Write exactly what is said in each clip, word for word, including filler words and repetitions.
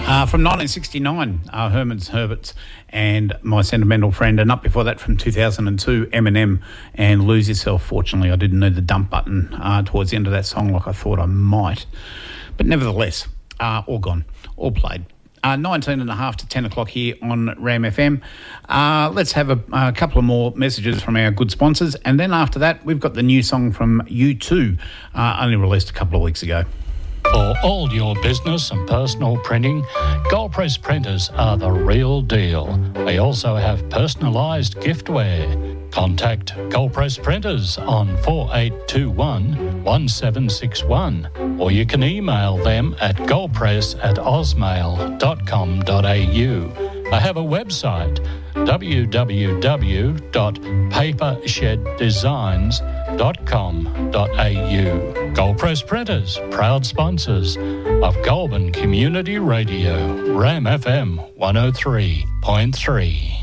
Uh, from nineteen sixty-nine, uh, Herman's Herberts and My Sentimental Friend, and up before that from two thousand two, Eminem and Lose Yourself. Fortunately, I didn't need the dump button uh, towards the end of that song like I thought I might. But nevertheless, uh, all gone, all played. Uh, nineteen and a half to ten o'clock here on Ram F M. Uh, let's have a, a couple of more messages from our good sponsors, and then after that, we've got the new song from U two, uh, only released a couple of weeks ago. For all your business and personal printing, Gold Press printers are the real deal. They also have personalised giftware. Contact Gold Press Printers on four eight two one, one seven six one, or you can email them at goldpress at ausmail dot com dot a u. They have a website, w w w dot paper shed designs dot com dot a u. Gold Press Printers, proud sponsors of Goulburn Community Radio, Ram F M one oh three point three.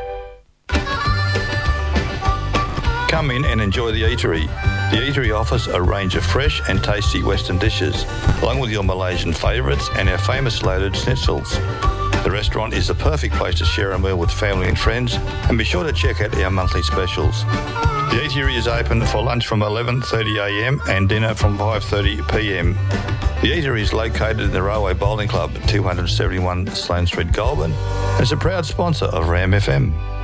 Come in and enjoy the eatery. The eatery offers a range of fresh and tasty Western dishes, along with your Malaysian favourites and our famous loaded schnitzels. The restaurant is the perfect place to share a meal with family and friends, and be sure to check out our monthly specials. The eatery is open for lunch from eleven thirty a m and dinner from five thirty p m. The eatery is located in the Railway Bowling Club at two seventy-one Sloane Street, Goulburn, and is a proud sponsor of Ram F M.